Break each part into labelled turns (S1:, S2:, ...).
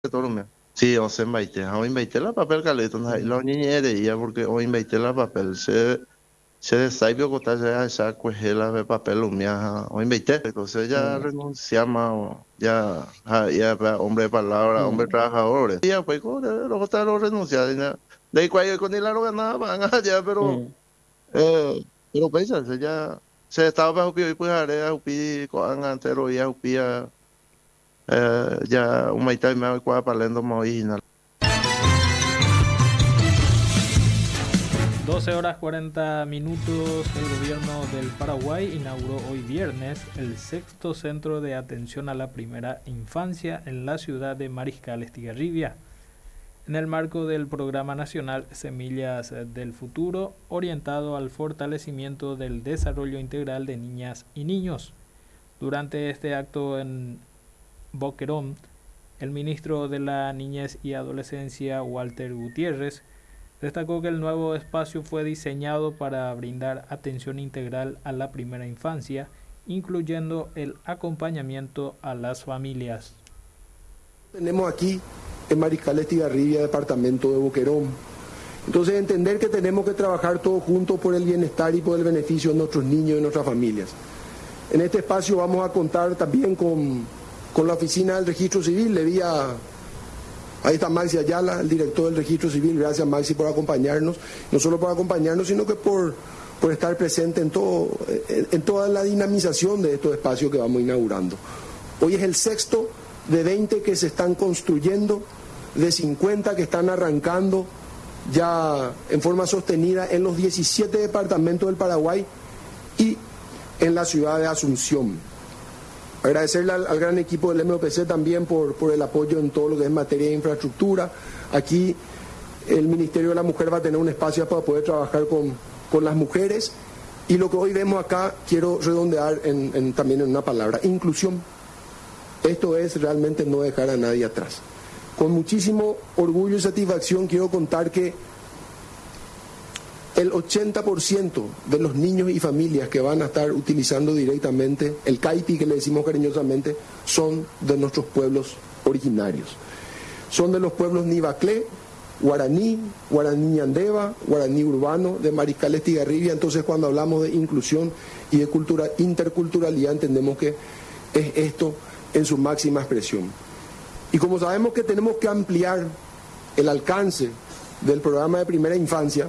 S1: Torme. Sí, o se invité. O invité la papel caleto, la niña ya porque o invité la papel. Se desaibio cotar ya esa cuejela de papel umia. O invité. Entonces ya
S2: Mm,
S1: renunciamos, ya hombre de palabra, hombre
S2: mm,
S1: trabajador. Y ya pues, luego está lo renunciar. De ahí cuál con el aro ganaba, van allá,
S2: mm.
S1: pero pues ya se estaba bajo pio y pues haré a upi, coan antero y a upi, ya un maita y me voy para lendo original.
S3: 12 horas 40 minutos, el gobierno del Paraguay inauguró hoy viernes el sexto centro de atención a la primera infancia en la ciudad de Mariscal Estigarribia, en el marco del programa nacional Semillas del Futuro, orientado al fortalecimiento del desarrollo integral de niñas y niños. Durante este acto en Boquerón, el ministro de la Niñez y Adolescencia, Walter Gutiérrez, destacó que el nuevo espacio fue diseñado para brindar atención integral a la primera infancia, incluyendo el acompañamiento a las familias.
S4: Tenemos aquí en Mariscal Estigarribia, departamento de Boquerón. Entonces entender que tenemos que trabajar todos juntos por el bienestar y por el beneficio de nuestros niños y nuestras familias. En este espacio vamos a contar también con la oficina del registro civil. Ahí está Maxi Ayala, el director del registro civil. Gracias, Maxi, por acompañarnos. No solo por acompañarnos, sino que por estar presente en toda la dinamización de estos espacios que vamos inaugurando. Hoy es el sexto de 20 que se están construyendo, de 50 que están arrancando ya en forma sostenida en los 17 departamentos del Paraguay y en la ciudad de Asunción. Agradecerle al gran equipo del MOPC también por el apoyo en todo lo que es materia de infraestructura. Aquí el Ministerio de la Mujer va a tener un espacio para poder trabajar con las mujeres. Y lo que hoy vemos acá, quiero redondear también en una palabra: inclusión. Esto es realmente no dejar a nadie atrás. Con muchísimo orgullo y satisfacción quiero contar que el 80% de los niños y familias que van a estar utilizando directamente el CAIPI, que le decimos cariñosamente, son de nuestros pueblos originarios. Son de los pueblos Nivaclé, Guaraní, Guaraní Ñandeva, Guaraní Urbano, de Mariscal Estigarribia. Entonces, cuando hablamos de inclusión y de interculturalidad, entendemos que es esto en su máxima expresión. Y como sabemos que tenemos que ampliar el alcance del programa de primera infancia,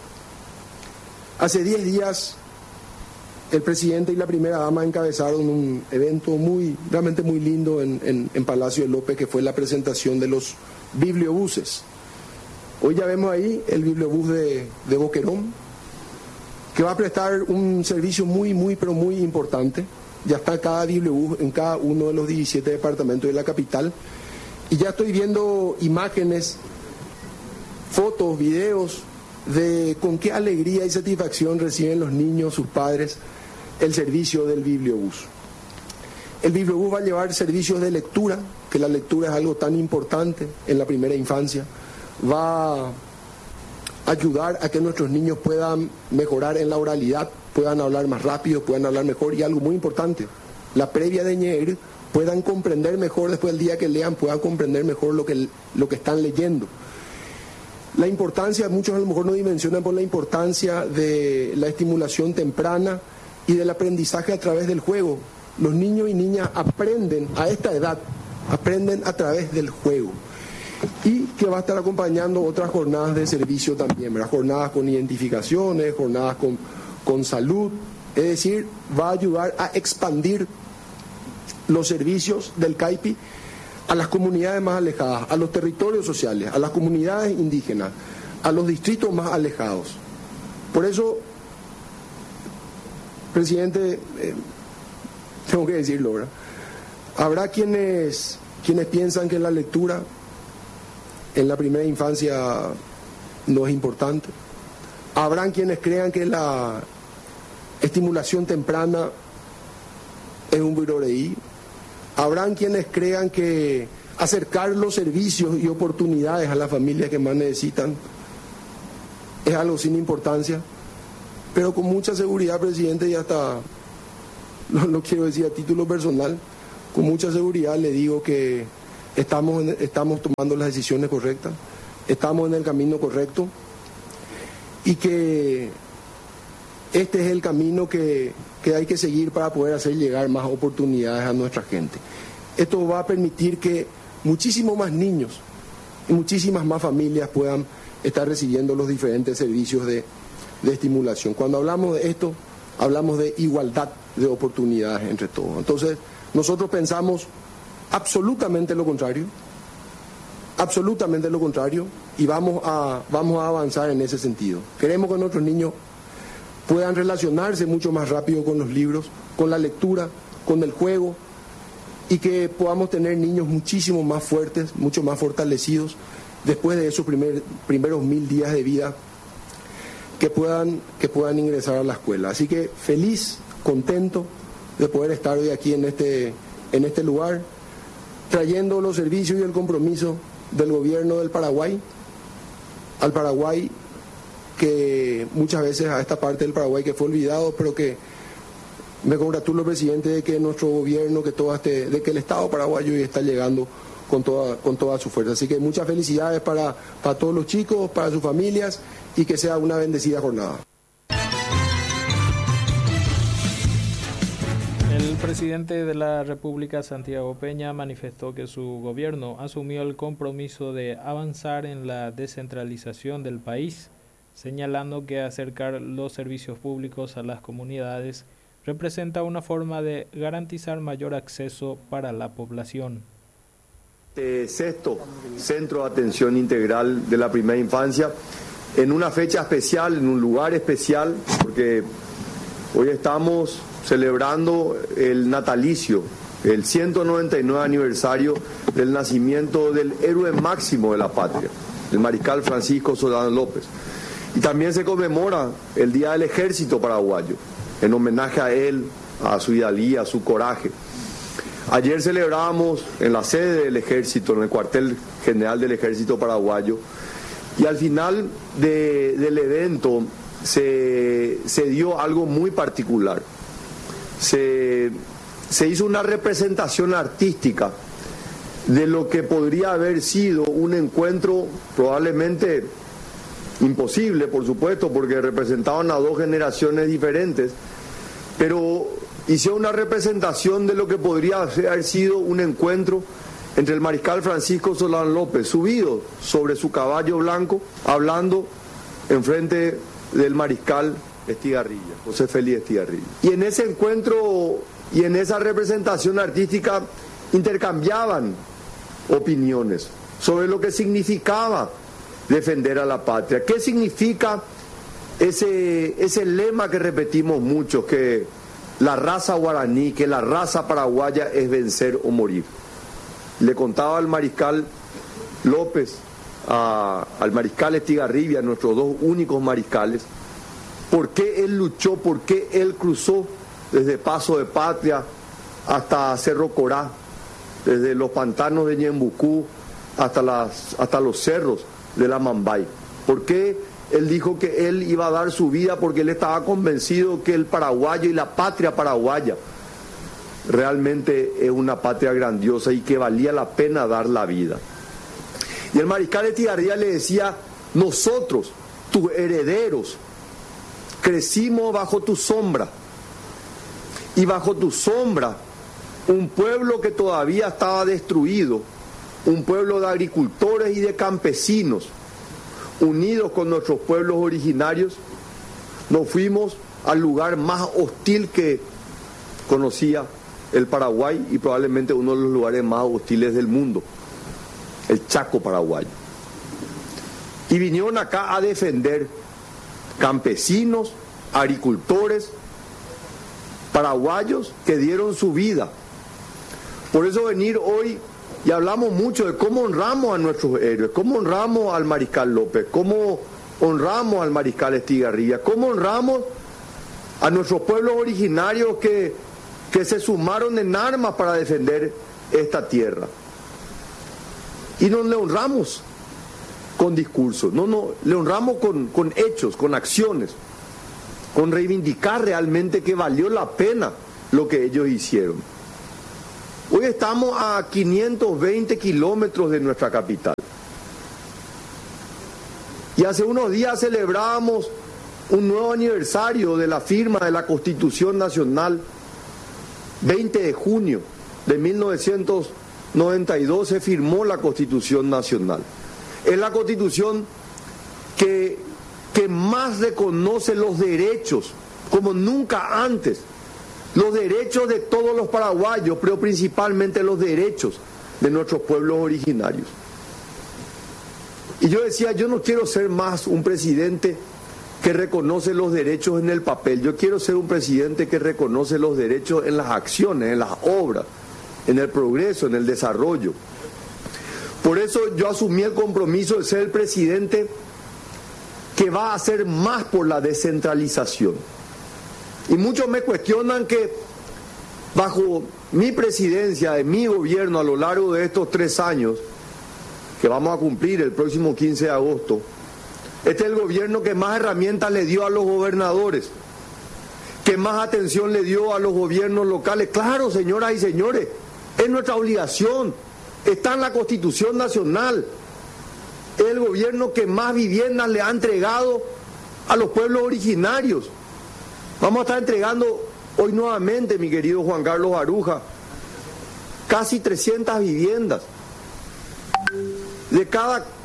S4: hace 10 días el presidente y la primera dama encabezaron un evento realmente muy lindo en Palacio de López, que fue la presentación de los bibliobuses. Hoy ya vemos ahí el bibliobús de Boquerón, que va a prestar un servicio pero muy importante. Ya está cada bibliobús en cada uno de los 17 departamentos de la capital. Y ya estoy viendo imágenes, fotos, videos de con qué alegría y satisfacción reciben los niños, sus padres, el servicio del bibliobús. El bibliobús va a llevar servicios de lectura, que la lectura es algo tan importante en la primera infancia. Va a ayudar a que nuestros niños puedan mejorar en la oralidad, puedan hablar más rápido, puedan hablar mejor, y algo muy importante, la previa de ñeer, puedan comprender mejor después del día que lean, puedan comprender mejor lo que están leyendo. La importancia, muchos a lo mejor no dimensionan por la importancia de la estimulación temprana y del aprendizaje a través del juego. Los niños y niñas aprenden a esta edad, aprenden a través del juego. Y que va a estar acompañando otras jornadas de servicio también, ¿verdad? Jornadas con identificaciones, jornadas con salud. Es decir, va a ayudar a expandir los servicios del CAIPI a las comunidades más alejadas, a los territorios sociales, a las comunidades indígenas, a los distritos más alejados. Por eso, presidente, tengo que decirlo, ¿verdad? Habrá quienes piensan que la lectura en la primera infancia no es importante. Habrán quienes crean que la estimulación temprana es un viroreí. Habrán quienes crean que acercar los servicios y oportunidades a las familias que más necesitan es algo sin importancia. Pero con mucha seguridad, presidente, y hasta, no quiero decir a título personal, con mucha seguridad le digo que estamos tomando las decisiones correctas, estamos en el camino correcto y que este es el camino que hay que seguir para poder hacer llegar más oportunidades a nuestra gente. Esto va a permitir que muchísimos más niños y muchísimas más familias puedan estar recibiendo los diferentes servicios de estimulación. Cuando hablamos de esto, hablamos de igualdad de oportunidades entre todos. Entonces, nosotros pensamos absolutamente lo contrario, y vamos a avanzar en ese sentido. Queremos que nuestros niños puedan relacionarse mucho más rápido con los libros, con la lectura, con el juego, y que podamos tener niños muchísimo más fuertes, mucho más fortalecidos después de esos primeros 1000 días de vida que puedan ingresar a la escuela. Así que feliz, contento de poder estar hoy aquí en este lugar, trayendo los servicios y el compromiso del gobierno del Paraguay, al Paraguay que muchas veces a esta parte del Paraguay que fue olvidado, pero que me congratulo, presidente, de que nuestro gobierno, de que el Estado paraguayo hoy está llegando con toda su fuerza. Así que muchas felicidades para todos los chicos, para sus familias, y que sea una bendecida jornada.
S3: El presidente de la República, Santiago Peña, manifestó que su gobierno asumió el compromiso de avanzar en la descentralización del país, señalando que acercar los servicios públicos a las comunidades representa una forma de garantizar mayor acceso para la población.
S2: Sexto Centro de Atención Integral de la Primera Infancia, en una fecha especial, en un lugar especial, porque hoy estamos celebrando el natalicio, el 199 aniversario del nacimiento del héroe máximo de la patria, el mariscal Francisco Solano López. Y también se conmemora el Día del Ejército Paraguayo, en homenaje a él, a su hidalguía, a su coraje. Ayer celebrábamos en la sede del Ejército, en el cuartel general del Ejército Paraguayo, y al final del evento se dio algo muy particular. Se hizo una representación artística de lo que podría haber sido un encuentro probablemente imposible, por supuesto, porque representaban a dos generaciones diferentes, pero hizo una representación de lo que podría haber sido un encuentro entre el mariscal Francisco Solano López, subido sobre su caballo blanco, hablando enfrente del mariscal Estigarribia, José Félix Estigarribia. Y en ese encuentro y en esa representación artística intercambiaban opiniones sobre lo que significaba defender a la patria. ¿Qué significa ese lema que repetimos mucho, que la raza guaraní, que la raza paraguaya es vencer o morir? Le contaba al mariscal López, al mariscal Estigarribia, nuestros dos únicos mariscales, por qué él luchó, por qué él cruzó desde Paso de Patria hasta Cerro Corá, desde los pantanos de Ñembucú hasta los cerros de la Mambay. ¿Por qué él dijo que él iba a dar su vida? Porque él estaba convencido que el paraguayo y la patria paraguaya realmente es una patria grandiosa y que valía la pena dar la vida. Y el mariscal Estigarribia le decía: nosotros, tus herederos, crecimos bajo tu sombra, y bajo tu sombra un pueblo que todavía estaba destruido, un pueblo de agricultores y de campesinos, unidos con nuestros pueblos originarios, nos fuimos al lugar más hostil que conocía el Paraguay, y probablemente uno de los lugares más hostiles del mundo, el Chaco paraguayo. Y vinieron acá a defender campesinos, agricultores, paraguayos que dieron su vida. Por eso venir hoy, y hablamos mucho de cómo honramos a nuestros héroes, cómo honramos al mariscal López, cómo honramos al mariscal Estigarribia, cómo honramos a nuestros pueblos originarios que se sumaron en armas para defender esta tierra. Y no le honramos con discursos, no, le honramos con hechos, con acciones, con reivindicar realmente que valió la pena lo que ellos hicieron. Hoy estamos a 520 kilómetros de nuestra capital. Y hace unos días celebrábamos un nuevo aniversario de la firma de la Constitución Nacional. 20 de junio de 1992 se firmó la Constitución Nacional. Es la Constitución que más reconoce los derechos, como nunca antes. Los derechos de todos los paraguayos, pero principalmente los derechos de nuestros pueblos originarios. Y yo decía, yo no quiero ser más un presidente que reconoce los derechos en el papel. Yo quiero ser un presidente que reconoce los derechos en las acciones, en las obras, en el progreso, en el desarrollo. Por eso yo asumí el compromiso de ser el presidente que va a hacer más por la descentralización. Y muchos me cuestionan que bajo mi presidencia, de mi gobierno a lo largo de estos 3 años, que vamos a cumplir el próximo 15 de agosto, este es el gobierno que más herramientas le dio a los gobernadores, que más atención le dio a los gobiernos locales. Claro, señoras y señores, es nuestra obligación, está en la Constitución Nacional. Es el gobierno que más viviendas le ha entregado a los pueblos originarios. Vamos a estar entregando hoy nuevamente, mi querido Juan Carlos Aruja, casi 300 viviendas. De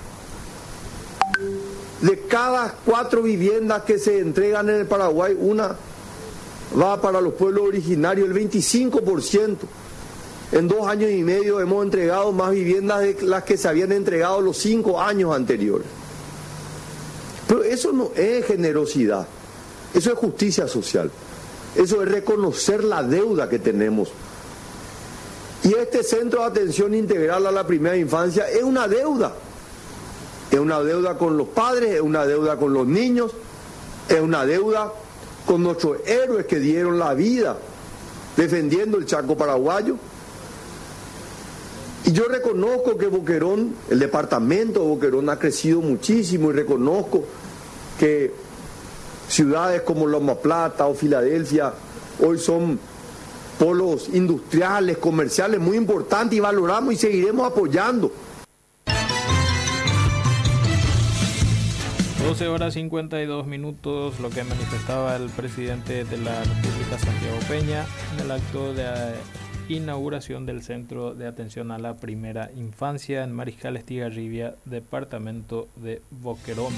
S2: cada 4 viviendas que se entregan en el Paraguay, una va para los pueblos originarios, el 25%. En 2 años y medio hemos entregado más viviendas de las que se habían entregado los 5 años anteriores. Pero eso no es generosidad, eso es justicia social, eso es reconocer la deuda que tenemos. Y este centro de atención integral a la primera infancia es una deuda. Es una deuda con los padres, es una deuda con los niños, es una deuda con nuestros héroes que dieron la vida defendiendo el Chaco paraguayo. Y yo reconozco que Boquerón, el departamento de Boquerón ha crecido muchísimo, y reconozco que ciudades como Loma Plata o Filadelfia hoy son polos industriales, comerciales muy importantes, y valoramos y seguiremos apoyando.
S3: 12 horas 52 minutos, lo que manifestaba el presidente de la República, Santiago Peña, en el acto de inauguración del Centro de Atención a la Primera Infancia en Mariscal Estigarribia, departamento de Boquerón.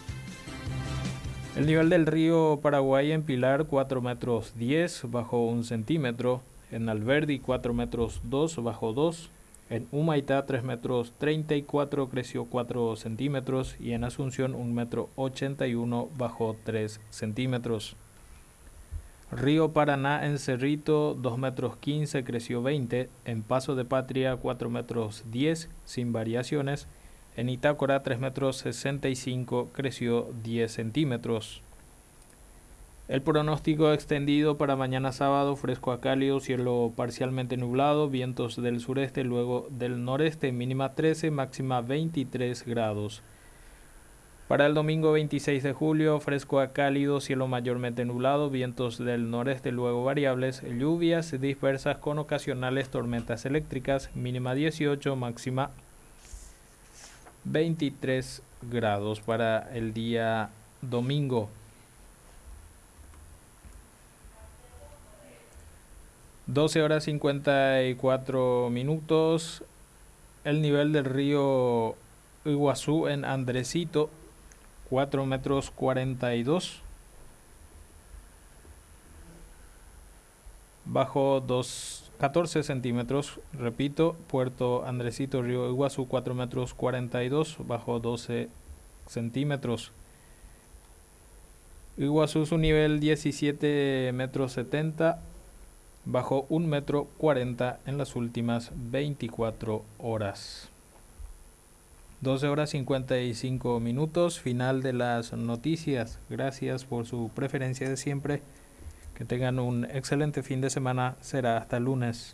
S3: El nivel del río Paraguay en Pilar 4 metros 10 bajo 1 centímetro, en Alberdi 4 metros 2 bajo 2, en Humaitá 3 metros 34 creció 4 centímetros y en Asunción 1 metro 81 bajo 3 centímetros. Río Paraná en Cerrito 2 metros 15 creció 20, en Paso de Patria 4 metros 10 sin variaciones, en Itácora 3 metros 65 creció 10 centímetros. El pronóstico extendido para mañana sábado: fresco a cálido, cielo parcialmente nublado, vientos del sureste, luego del noreste, mínima 13, máxima 23 grados. Para el domingo 26 de julio, fresco a cálido, cielo mayormente nublado, vientos del noreste, luego variables, lluvias dispersas con ocasionales tormentas eléctricas, mínima 18, máxima 23 grados para el día domingo. 12 horas 54 minutos. El nivel del río Iguazú en Andresito 4 metros 42 bajo 14 centímetros. Repito, Puerto Andresito, río Iguazú 4 metros 42 bajo 12 centímetros. Iguazú, su nivel 17 metros 70 bajo 1 metro 40 en las últimas 24 horas. 12 horas 55 minutos, final de las noticias. Gracias por su preferencia de siempre. Que tengan un excelente fin de semana. Será hasta el lunes.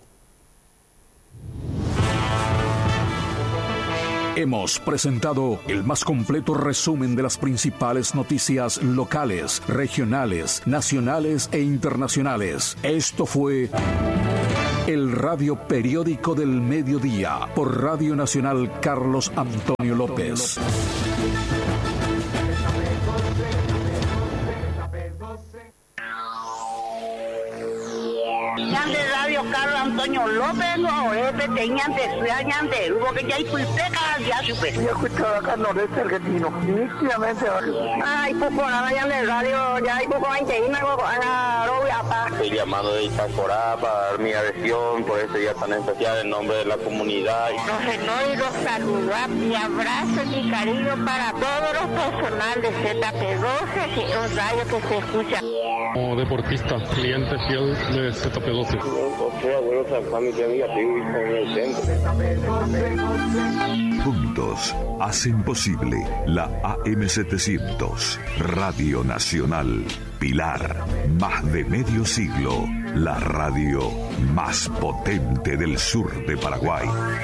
S5: Hemos presentado el más completo resumen de las principales noticias locales, regionales, nacionales e internacionales. Esto fue El radio periódico del mediodía, por Radio Nacional Carlos Antonio López.
S6: Ñante radio Carlos Antonio López, no, ñante porque ya hay pulpeca ya supe.
S7: Yo escuchaba acá Noreste Argentino, nítidamente.
S6: Ay, poco nada, ya de radio, ya hay poco anteína, poco ana, apa.
S8: Estoy llamando de Itacorá para dar mi adhesión por este día tan especial en nombre de la comunidad.
S6: Los renoy, los saludar, mi abrazo y mi cariño para todos los personal de ZP12, que es un radio que se escucha.
S9: Como deportista, cliente fiel de ZP12.
S10: Juntos hacen posible la AM700, Radio Nacional, Pilar, más de medio siglo, la radio más potente del sur de Paraguay.